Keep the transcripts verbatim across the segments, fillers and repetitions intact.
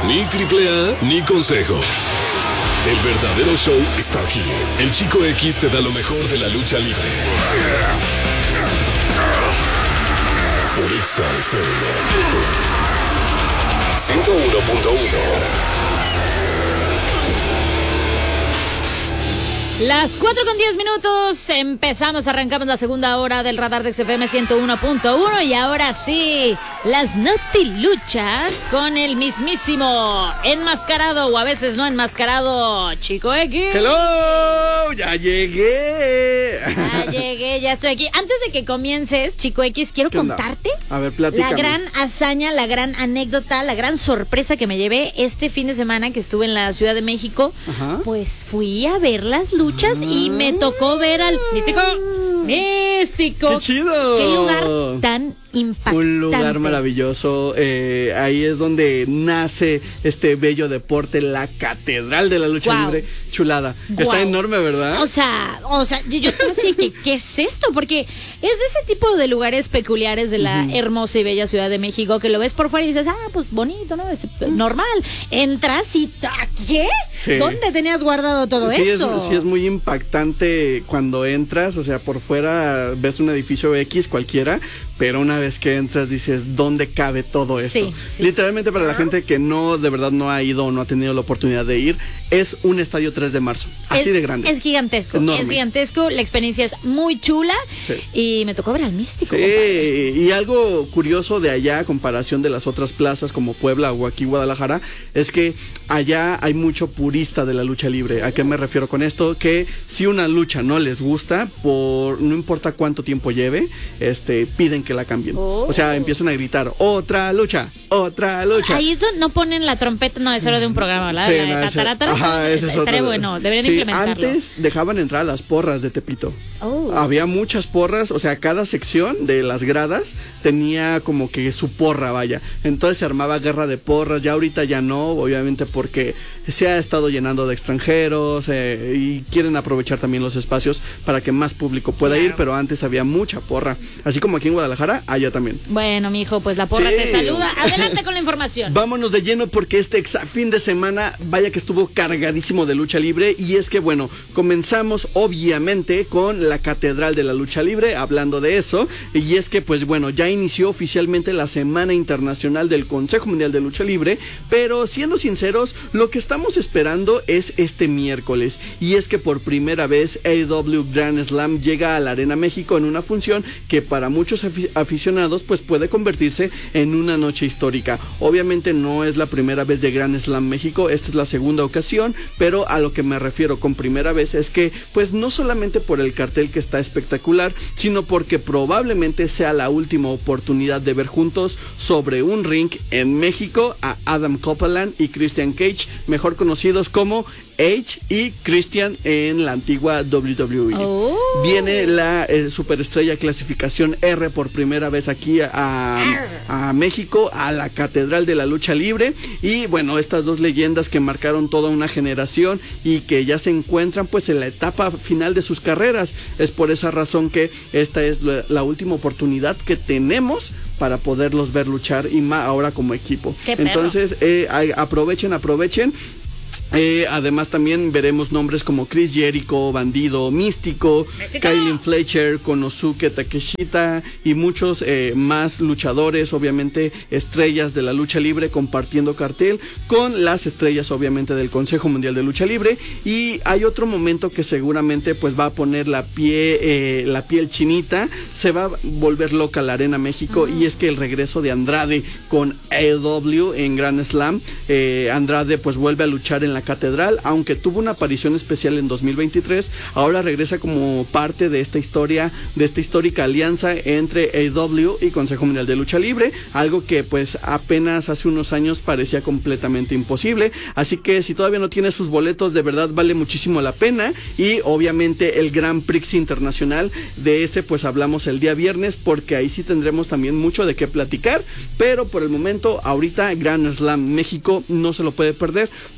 Ni triple A, ni consejo. El verdadero show está aquí. El Chico X te da lo mejor de la lucha libre. Por Exa F M ciento uno punto uno. Las cuatro con diez minutos, empezamos, arrancamos la segunda hora del radar de X F M ciento uno punto uno y ahora sí, las notiluchas con el mismísimo enmascarado o a veces no enmascarado Chico X. ¡Hello! ¡Ya llegué! Ya llegué, ya estoy aquí. Antes de que comiences, Chico X, quiero contarte a ver, platícame. La gran hazaña, la gran anécdota, la gran sorpresa que me llevé este fin de semana que estuve en la Ciudad de México. Ajá. Pues fui a ver las luchas. Luchas y me tocó ver al místico místico. ¡Qué chido! ¡Qué lugar tan impactante! Un lugar maravilloso. Eh, ahí es donde nace este bello deporte, la catedral de la lucha wow. libre. Chulada. Wow. Está enorme, ¿verdad? O sea, o sea, yo, yo estoy así que, ¿qué es esto? Porque es de ese tipo de lugares peculiares de la uh-huh. hermosa y bella Ciudad de México que lo ves por fuera y dices, ah, pues bonito, ¿no? Es normal. Entras y ¿qué? Sí. ¿Dónde tenías guardado todo sí, eso? Es, sí, es muy impactante cuando entras, o sea, por fuera ves un edificio X cualquiera, pero una vez que entras dices, ¿dónde cabe todo esto? Sí, sí. Literalmente para la gente que no, de verdad no ha ido o no ha tenido la oportunidad de ir, es un estadio tres de marzo, así es, de grande. Es gigantesco, enorme. Es gigantesco, la experiencia es muy chula sí. y me tocó ver al místico. Sí, compadre. Y algo curioso de allá, a comparación de las otras plazas como Puebla o aquí Guadalajara, es que allá hay mucho purista de la lucha libre. ¿A qué me refiero con esto? Que si una lucha no les gusta, por no importa cuánto tiempo lleve, este, piden que la cambien. Oh. O sea, empiezan a gritar, otra lucha, otra lucha. Ahí no ponen la trompeta, no, eso era de un programa, ¿verdad? Sí, la no, de Tatarata. Ajá, ese es Estaría otro. bueno, deberían sí, implementarlo. Antes dejaban entrar a las porras de Tepito. Oh. Había muchas porras, o sea, cada sección de las gradas tenía como que su porra, vaya. Entonces se armaba guerra de porras, ya ahorita ya no, obviamente porque se ha estado llenando de extranjeros eh, y quieren aprovechar también los espacios para que más público pueda claro. ir, pero antes había mucha porra. Así como aquí en Guadalajara, allá también. Bueno, mijo, pues la porra sí. te saluda. Adelante con la información. Vámonos de lleno porque este fin de semana, vaya que estuvo cargadísimo de lucha libre y es que, bueno, comenzamos obviamente con la catedral de la lucha libre, hablando de eso, y es que, pues bueno, ya inició oficialmente la Semana Internacional del Consejo Mundial de Lucha Libre, pero siendo sinceros, lo que estamos esperando es este miércoles, y es que por primera vez A E W Grand Slam llega a la Arena México en una función que para muchos afic- aficionados pues puede convertirse en una noche histórica. Obviamente no es la primera vez de Grand Slam México, esta es la segunda ocasión, pero a lo que me refiero con primera vez es que pues no solamente por el cartel que está espectacular, sino porque probablemente sea la última oportunidad de ver juntos sobre un ring en México a Adam Copeland y Christian Cage, mejor conocidos como Edge y Christian en la antigua W W E. Oh. Viene la eh, superestrella clasificación R por primera vez aquí a, a México, a la Catedral de la Lucha Libre, y bueno, estas dos leyendas que marcaron toda una generación y que ya se encuentran pues en la etapa final de sus carreras. Es por esa razón que esta es la, la última oportunidad que tenemos para poderlos ver luchar, y más ahora como equipo. Entonces eh, aprovechen, aprovechen. Eh, además también veremos nombres como Chris Jericho, Bandido, Místico, Kylin Fletcher, Konosuke Takeshita y muchos eh, más luchadores, obviamente estrellas de la lucha libre, compartiendo cartel con las estrellas obviamente del Consejo Mundial de Lucha Libre. Y hay otro momento que seguramente pues va a poner la pie, eh, la piel chinita, se va a volver loca la Arena México, uh-huh. y es que el regreso de Andrade con A E W en Grand Slam. eh, Andrade pues vuelve a luchar en la catedral, aunque tuvo una aparición especial en dos mil veintitrés, ahora regresa como parte de esta historia, de esta histórica alianza entre A E W y Consejo Mundial de Lucha Libre, algo que pues apenas hace unos años parecía completamente imposible. Así que si todavía no tiene sus boletos, de verdad vale muchísimo la pena. Y obviamente el Grand Prix Internacional, de ese pues hablamos el día viernes, porque ahí sí tendremos también mucho de qué platicar, pero por el momento ahorita Grand Slam México no se lo puede perder por los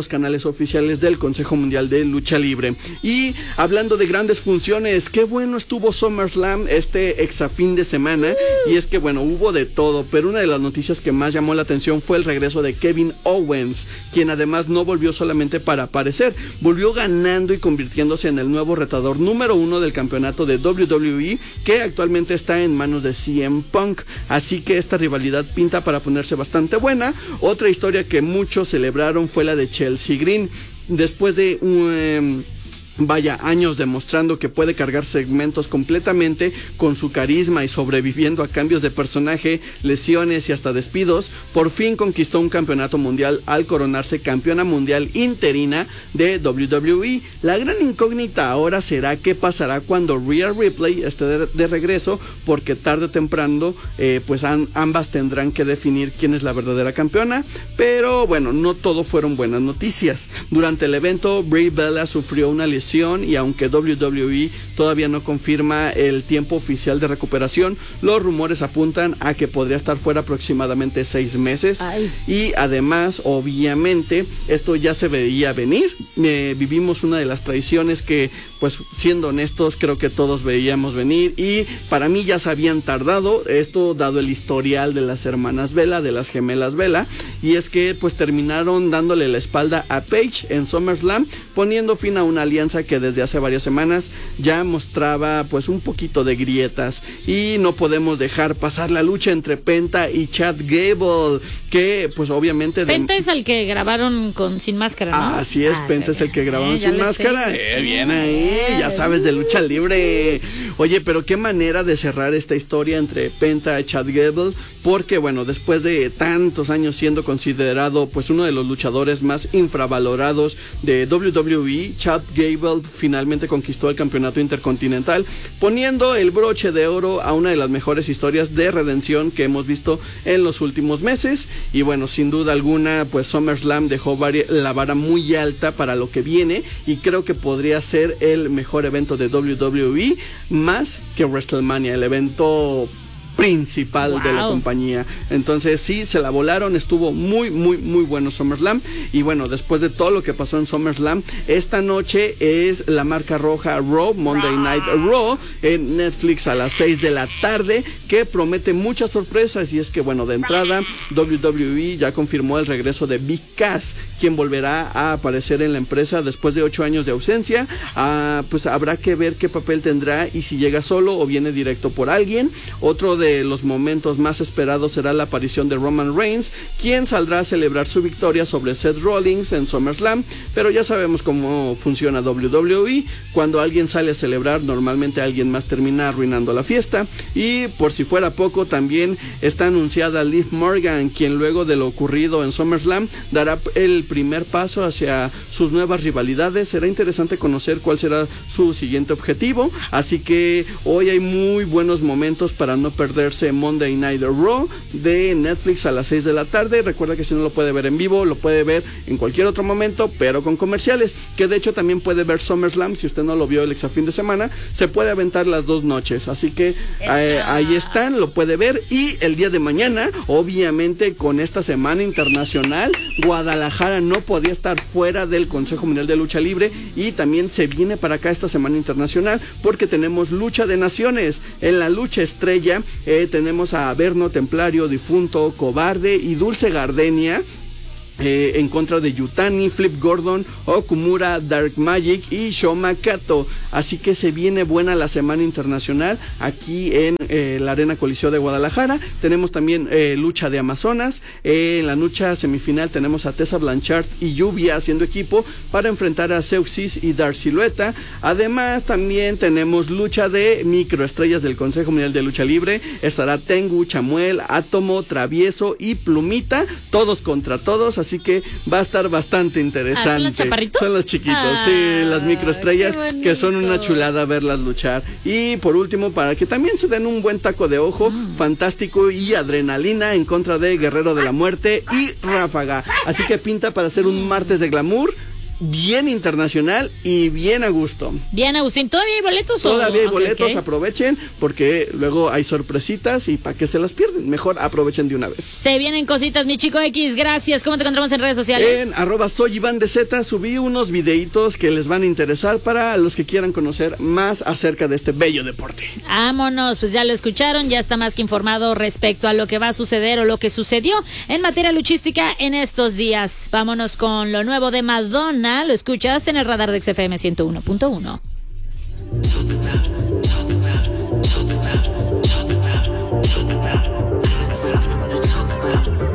los canales oficiales del Consejo Mundial de Lucha Libre. Y hablando de grandes funciones, qué bueno estuvo SummerSlam este exafín de semana, y es que bueno, hubo de todo, pero una de las noticias que más llamó la atención fue el regreso de Kevin Owens, quien además no volvió solamente para aparecer, volvió ganando y convirtiéndose en el nuevo retador número uno del campeonato de doble u doble u E, que actualmente está en manos de C M Punk, así que esta rivalidad pinta para ponerse bastante buena. Otra historia que muchos celebraron fue la de Chelsea Green, después de un... Eh, vaya, años demostrando que puede cargar segmentos completamente con su carisma y sobreviviendo a cambios de personaje, lesiones y hasta despidos, por fin conquistó un campeonato mundial al coronarse campeona mundial interina de doble u doble u E. La gran incógnita ahora será qué pasará cuando Rhea Ripley esté de, de regreso, porque tarde o temprano eh, pues an, ambas tendrán que definir quién es la verdadera campeona, pero bueno, no todo fueron buenas noticias. Durante el evento, Brie Bella sufrió una lesión y aunque doble u doble u E todavía no confirma el tiempo oficial de recuperación, los rumores apuntan a que podría estar fuera aproximadamente seis meses. Ay. Y además, obviamente, esto ya se veía venir. Eh, vivimos una de las traiciones que, pues siendo honestos, creo que todos veíamos venir, y para mí ya se habían tardado, esto dado el historial de las hermanas Vela, de las gemelas Vela, y es que pues terminaron dándole la espalda a Paige en SummerSlam, poniendo fin a una alianza que desde hace varias semanas ya mostraba pues un poquito de grietas, y no podemos dejar pasar la lucha entre Penta y Chad Gable, que pues obviamente... Penta de... es el que grabaron con Sin Máscara, ¿no? Ah, así es, ah, Penta es el que grabaron eh, Sin Máscara, eh, bien ahí, ya sabes de lucha libre. Oye, pero qué manera de cerrar esta historia entre Penta y Chad Gable, porque bueno, después de tantos años siendo considerado pues uno de los luchadores más infravalorados de doble u doble u E, Chad Gable finalmente conquistó el campeonato intercontinental, poniendo el broche de oro a una de las mejores historias de redención que hemos visto en los últimos meses. Y bueno, sin duda alguna, pues SummerSlam dejó la vara muy alta para lo que viene, y creo que podría ser el mejor evento de doble u doble u E, más que WrestleMania, el evento principal wow. de la compañía. Entonces sí, se la volaron, estuvo muy muy muy bueno SummerSlam. Y bueno, después de todo lo que pasó en SummerSlam, esta noche es la marca roja Raw, Monday Night Raw, en Netflix a las seis de la tarde, que promete muchas sorpresas. Y es que bueno, de entrada doble u doble u E ya confirmó el regreso de Big Cass, quien volverá a aparecer en la empresa después de ocho años de ausencia. Ah, pues habrá que ver qué papel tendrá y si llega solo o viene directo por alguien. Otro de los momentos más esperados será la aparición de Roman Reigns, quien saldrá a celebrar su victoria sobre Seth Rollins en SummerSlam, pero ya sabemos cómo funciona doble u doble u E, cuando alguien sale a celebrar, normalmente alguien más termina arruinando la fiesta. Y por si fuera poco, también está anunciada Liv Morgan, quien luego de lo ocurrido en SummerSlam dará el primer paso hacia sus nuevas rivalidades. Será interesante conocer cuál será su siguiente objetivo, así que hoy hay muy buenos momentos para no perder Monday Night Raw de Netflix a las seis de la tarde. Recuerda que si no lo puede ver en vivo, lo puede ver en cualquier otro momento, pero con comerciales, que de hecho también puede ver SummerSlam. Si usted no lo vio el exafín de semana, se puede aventar las dos noches, así que eh, ahí están, lo puede ver. Y el día de mañana, obviamente con esta semana internacional, Guadalajara no podía estar fuera del Consejo Mundial de Lucha Libre, y también se viene para acá esta semana internacional porque tenemos lucha de naciones. En la lucha estrella Eh, tenemos a Averno, Templario, Difunto, Cobarde y Dulce Gardenia. Eh, en contra de Yutani, Flip Gordon, Okumura, Dark Magic y Shoma Kato. Así que se viene buena la semana internacional aquí en eh, la Arena Coliseo de Guadalajara. Tenemos también eh, lucha de Amazonas. Eh, en la lucha semifinal tenemos a Tessa Blanchard y Lluvia haciendo equipo para enfrentar a Seuxis y Dark Silueta. Además también tenemos lucha de microestrellas del Consejo Mundial de Lucha Libre. Estará Tengu, Chamuel, Átomo, Travieso y Plumita, todos contra todos. Así que va a estar bastante interesante. Ah, ¿son los chaparritos? Son los chiquitos, ah, sí, las microestrellas, que son una chulada verlas luchar. Y por último, para que también se den un buen taco de ojo, mm. Fantástico y Adrenalina en contra de Guerrero de la Muerte y Ráfaga. Así que pinta para hacer un martes de glamour bien internacional y bien a gusto. Bien, Agustín, ¿todavía hay boletos? Todavía hay okay, boletos, okay. Aprovechen, porque luego hay sorpresitas y para que se las pierden, mejor aprovechen de una vez. Se vienen cositas, mi chico X, gracias. ¿Cómo te encontramos en redes sociales? En arroba soy Iván de Z subí unos videitos que les van a interesar para los que quieran conocer más acerca de este bello deporte. Vámonos, pues ya lo escucharon, ya está más que informado respecto a lo que va a suceder o lo que sucedió en materia luchística en estos días. Vámonos con lo nuevo de Madonna, lo escuchas en el radar de X F M ciento uno punto uno.